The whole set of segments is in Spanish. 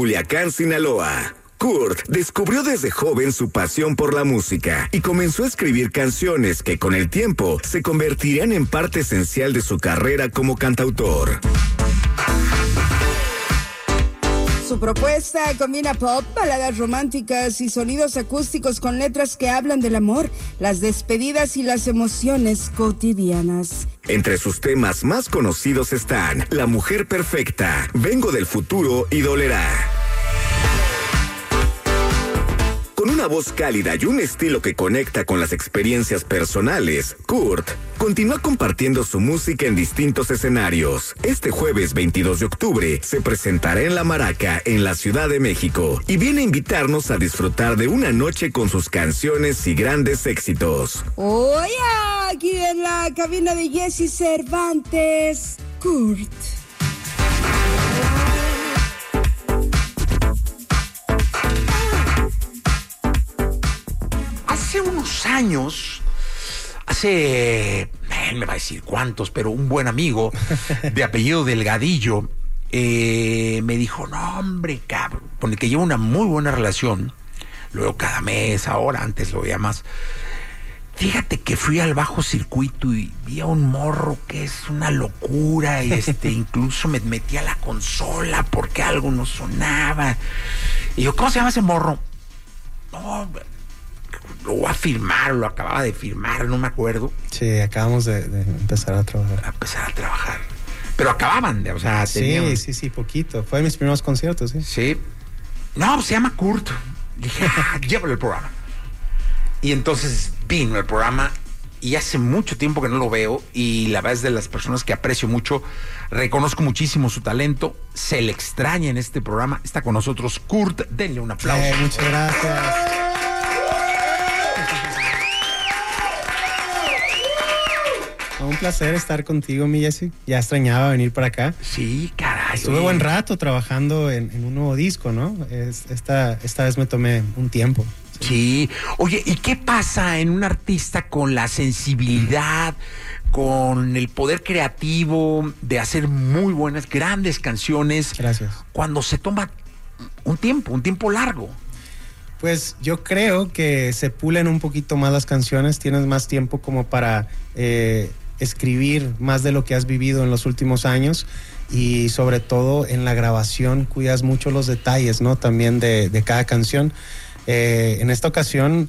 Culiacán, Sinaloa. Kurt descubrió desde joven su pasión por la música y comenzó a escribir canciones que con el tiempo se convertirían en parte esencial de su carrera como cantautor. Su propuesta combina pop, baladas románticas y sonidos acústicos con letras que hablan del amor, las despedidas y las emociones cotidianas. Entre sus temas más conocidos están La Mujer Perfecta, Vengo del Futuro y Dolerá. Con una voz cálida y un estilo que conecta con las experiencias personales, Kurt continúa compartiendo su música en distintos escenarios. Este jueves 22 de octubre se presentará en La Maraca, en la Ciudad de México, y viene a invitarnos a disfrutar de una noche con sus canciones y grandes éxitos. Oye, aquí en la cabina de Jesse Cervantes, Kurt. Hace unos años, me va a decir cuántos, pero un buen amigo de apellido Delgadillo me dijo, no hombre, cabrón, con el que llevo una muy buena relación, luego cada mes, ahora, antes lo veía más. Fíjate que fui al bajo circuito y vi a un morro que es una locura, y incluso me metí a la consola porque algo no sonaba. Y yo, ¿cómo se llama ese morro? No, lo voy a firmar, lo acababa de firmar, no me acuerdo. Sí, acabamos de empezar a trabajar. Pero acababan de, o sea, tenían... Sí, poquito. Fue de mis primeros conciertos, sí. Sí. No, pues se llama Kurt. Dije, llévalo al programa. Y entonces vino el programa y hace mucho tiempo que no lo veo, y la verdad es de las personas que aprecio mucho, reconozco muchísimo su talento, se le extraña en este programa. Está con nosotros Kurt, denle un aplauso. Muchas gracias. Un placer estar contigo, mi Jesse. Ya extrañaba venir para acá. Sí, caray. Estuve buen rato trabajando en un nuevo disco, ¿no? Esta vez me tomé un tiempo. Sí. Oye, ¿y qué pasa en un artista con la sensibilidad, con el poder creativo de hacer muy buenas, grandes canciones? Gracias. Cuando se toma un tiempo largo. Pues yo creo que se pulen un poquito más las canciones, tienes más tiempo como para escribir más de lo que has vivido en los últimos años, y sobre todo en la grabación cuidas mucho los detalles, ¿no? También de cada canción. En esta ocasión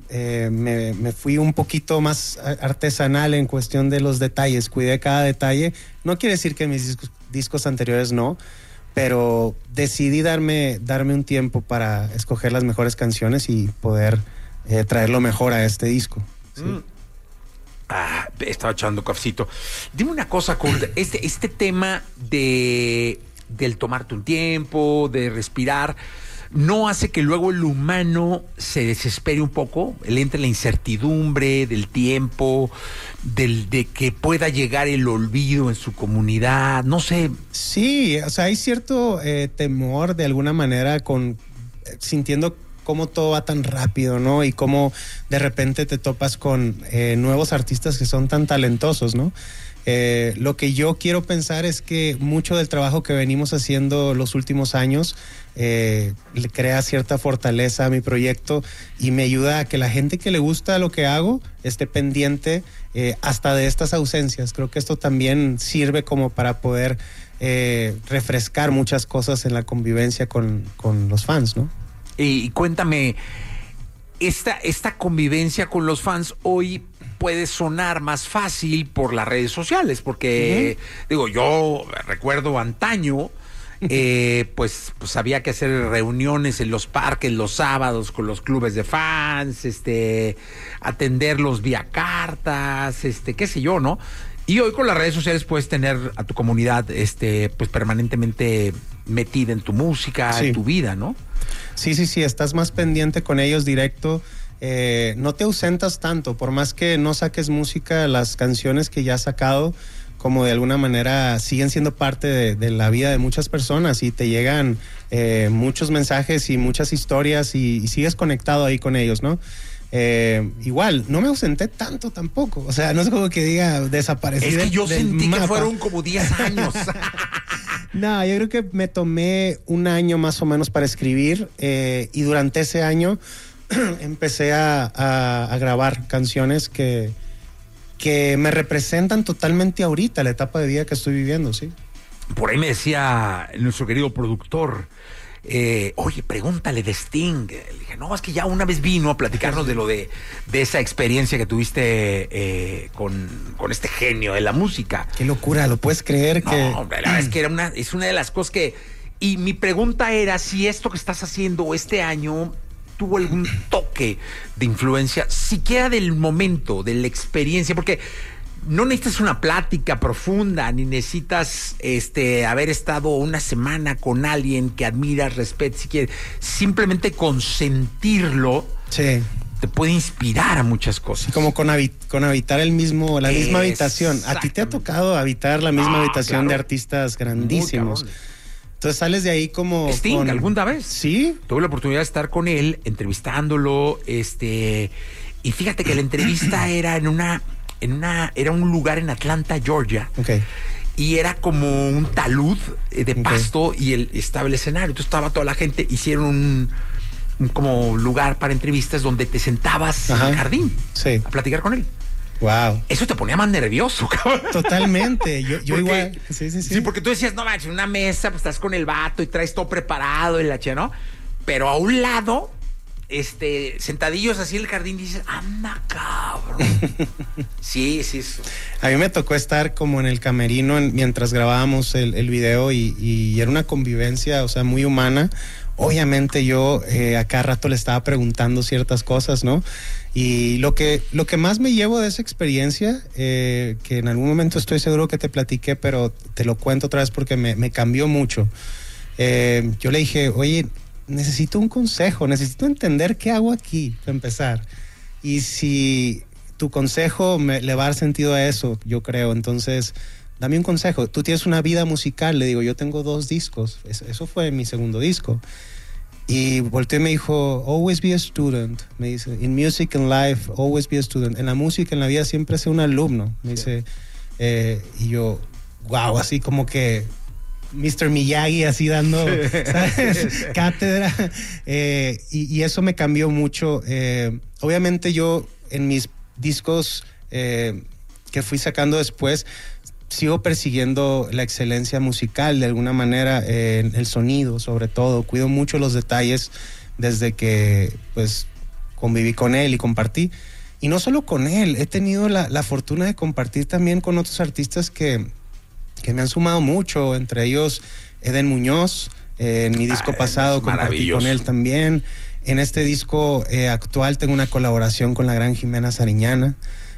me fui un poquito más artesanal en cuestión de los detalles, cuidé cada detalle. No quiere decir que mis discos anteriores no, pero decidí darme un tiempo para escoger las mejores canciones y poder traer lo mejor a este disco. ¿Sí? Estaba echando cafecito. Dime una cosa, Kurt, este tema del tomarte un tiempo, de respirar, ¿no hace que luego el humano se desespere un poco? Le entre la incertidumbre del tiempo, de que pueda llegar el olvido en su comunidad, no sé. Sí, o sea, hay cierto temor de alguna manera sintiendo cómo todo va tan rápido, ¿no? Y cómo de repente te topas con nuevos artistas que son tan talentosos, ¿no? Lo que yo quiero pensar es que mucho del trabajo que venimos haciendo los últimos años le crea cierta fortaleza a mi proyecto y me ayuda a que la gente que le gusta lo que hago esté pendiente hasta de estas ausencias. Creo que esto también sirve como para poder refrescar muchas cosas en la convivencia con los fans, ¿no? Y cuéntame, esta convivencia con los fans hoy puede sonar más fácil por las redes sociales, porque, digo, yo recuerdo antaño, pues había que hacer reuniones en los parques los sábados con los clubes de fans, atenderlos vía cartas, qué sé yo, ¿no? Y hoy con las redes sociales puedes tener a tu comunidad, pues permanentemente metida en tu música, sí, en tu vida, ¿no? Sí, estás más pendiente con ellos directo. No te ausentas tanto, por más que no saques música, las canciones que ya has sacado, como de alguna manera siguen siendo parte de la vida de muchas personas, y te llegan muchos mensajes y muchas historias, y sigues conectado ahí con ellos, ¿no? igual, no me ausenté tanto tampoco. O sea, no es como que diga desaparecí. Es que yo sentí mapa. Que fueron como 10 años. No, yo creo que me tomé un año más o menos para escribir y durante ese año empecé a grabar canciones que me representan totalmente ahorita, la etapa de vida que estoy viviendo, sí. Por ahí me decía nuestro querido productor, oye, pregúntale de Sting. Le dije, no, es que ya una vez vino a platicarnos de esa experiencia que tuviste con este genio de la música. Qué locura, ¿lo puedes creer? No, hombre, la verdad es que es una de las cosas que... Y mi pregunta era si esto que estás haciendo este año tuvo algún toque de influencia, siquiera del momento, de la experiencia, porque no necesitas una plática profunda, ni necesitas haber estado una semana con alguien que admiras, respetas, si quieres. Simplemente con sentirlo, sí, te puede inspirar a muchas cosas. Como con habitar la misma habitación. ¿A ti te ha tocado habitar la misma habitación, claro, de artistas grandísimos? Entonces sales de ahí como... Sting, ¿alguna vez? Sí. Tuve la oportunidad de estar con él, entrevistándolo, y fíjate que la entrevista era era un lugar en Atlanta, Georgia. Okay. Y era como un talud de pasto, y estaba el escenario. Entonces estaba toda la gente, hicieron un como lugar para entrevistas donde te sentabas en el jardín, sí, a platicar con él. Wow. Eso te ponía más nervioso, cabrón. Totalmente. Yo porque, igual. Sí, porque tú decías, no manches, en una mesa, pues estás con el vato y traes todo preparado y la che, ¿no? Pero a un lado, sentadillos así en el jardín, dices, anda, cabrón. Sí. A mí me tocó estar como en el camerino mientras grabábamos el video y era una convivencia, o sea, muy humana. Obviamente yo a cada rato le estaba preguntando ciertas cosas, ¿no? Y lo que más me llevo de esa experiencia, que en algún momento estoy seguro que te platiqué, pero te lo cuento otra vez porque me cambió mucho. Yo le dije, oye, necesito un consejo, necesito entender qué hago aquí, para empezar. Y si tu consejo le va a dar sentido a eso, yo creo, entonces... Dame un consejo. Tú tienes una vida musical. Le digo, yo tengo 2 discos. Eso fue mi segundo disco. Y volteó y me dijo, always be a student. Me dice, in music and life, always be a student. En la música, en la vida, siempre sé un alumno. Me dice, y yo, wow, así como que Mr. Miyagi, así dando, ¿sabes? Cátedra. Y eso me cambió mucho. Obviamente yo, en mis discos que fui sacando después, sigo persiguiendo la excelencia musical de alguna manera, en el sonido sobre todo. Cuido mucho los detalles desde que pues conviví con él y compartí. Y no solo con él, he tenido la fortuna de compartir también con otros artistas que me han sumado mucho, entre ellos Eden Muñoz. En mi disco pasado compartí con él también. En este disco actual tengo una colaboración con la gran Jimena Sariñana.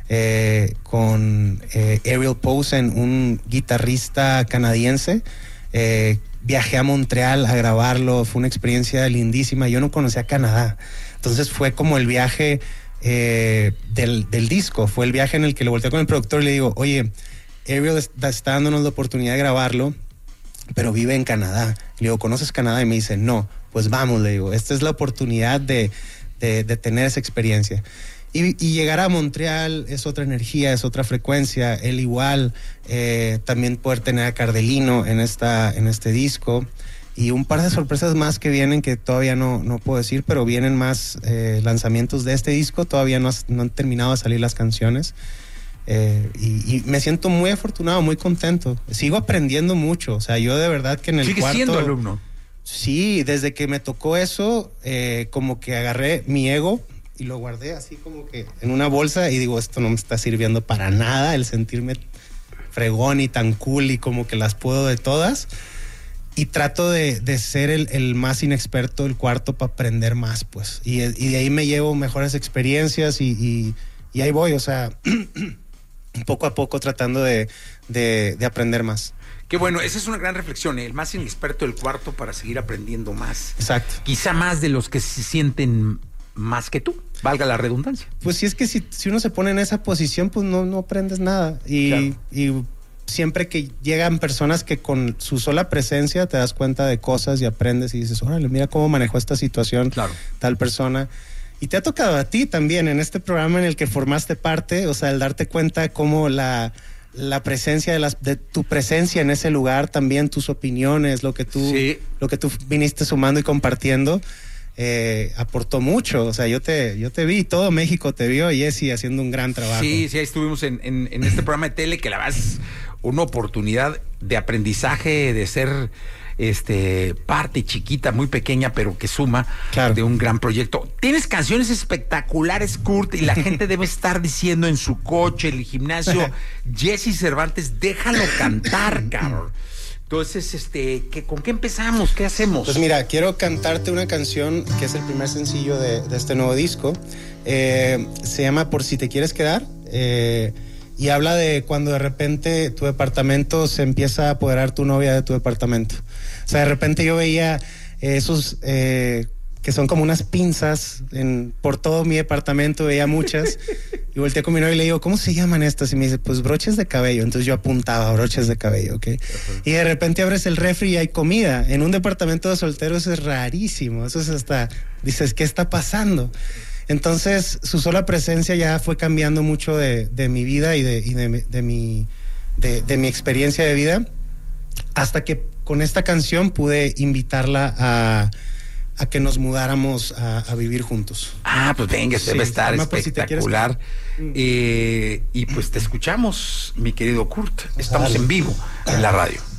Con Ariel Posen, un guitarrista canadiense. Viajé a Montreal a grabarlo, fue una experiencia lindísima. Yo no conocía Canadá, entonces fue como el viaje del disco, fue el viaje en el que le volteé con el productor y le digo, oye, Ariel está dándonos la oportunidad de grabarlo, pero vive en Canadá. Le digo, ¿conoces Canadá? Y me dice, no. Pues vamos, le digo, esta es la oportunidad de tener esa experiencia. Y llegar a Montreal es otra energía, es otra frecuencia. Él igual, también poder tener a Cardelino en este disco. Y un par de sorpresas más que vienen que todavía no puedo decir, pero vienen más lanzamientos de este disco. Todavía no han terminado de salir las canciones. Y me siento muy afortunado, muy contento. Sigo aprendiendo mucho. O sea, yo de verdad que en el ¿Sigues cuarto... siendo alumno? Sí, desde que me tocó eso, como que agarré mi ego y lo guardé así como que en una bolsa y digo, esto no me está sirviendo para nada, el sentirme fregón y tan cool y como que las puedo de todas. Y trato de ser el más inexperto del cuarto para aprender más, pues. Y de ahí me llevo mejores experiencias y ahí voy, o sea, poco a poco tratando de aprender más. Qué bueno, esa es una gran reflexión, el más inexperto del cuarto para seguir aprendiendo más. Exacto. Quizá más de los que se sienten más que tú, valga la redundancia. Pues sí, es que si uno se pone en esa posición, pues no aprendes nada. Y siempre que llegan personas que con su sola presencia te das cuenta de cosas y aprendes y dices, órale, mira cómo manejó esta situación tal persona. Y te ha tocado a ti también en este programa en el que formaste parte, o sea, el darte cuenta cómo la presencia de tu presencia en ese lugar, también tus opiniones, lo que tú viniste sumando y compartiendo, aportó mucho. O sea, yo te vi, todo México te vio, Jesse, haciendo un gran trabajo. Sí, ahí estuvimos en este programa de tele, que la verdad es una oportunidad de aprendizaje, de ser parte chiquita, muy pequeña, pero que suma de un gran proyecto. Tienes canciones espectaculares, Kurt, y la gente debe estar diciendo en su coche, en el gimnasio, Jesse Cervantes, déjalo cantar, cabrón. Entonces, ¿con qué empezamos? ¿Qué hacemos? Pues mira, quiero cantarte una canción que es el primer sencillo de este nuevo disco. Se llama Por si te quieres quedar. Y habla de cuando de repente tu departamento se empieza a apoderar tu novia de tu departamento. O sea, de repente yo veía esos que son como unas pinzas por todo mi departamento, veía muchas. Y volteé con mi novia y le digo, ¿cómo se llaman estas? Y me dice, pues broches de cabello. Entonces yo apuntaba, broches de cabello, ¿ok? Y de repente abres el refri y hay comida. En un departamento de solteros es rarísimo. Eso es hasta, dices, ¿qué está pasando? Entonces, su sola presencia ya fue cambiando mucho de mi vida y de mi experiencia de vida, hasta que con esta canción pude invitarla a que nos mudáramos a vivir juntos. Ah, pues venga, debe estar espectacular. Y pues te escuchamos, mi querido Kurt. Estamos en vivo en la radio.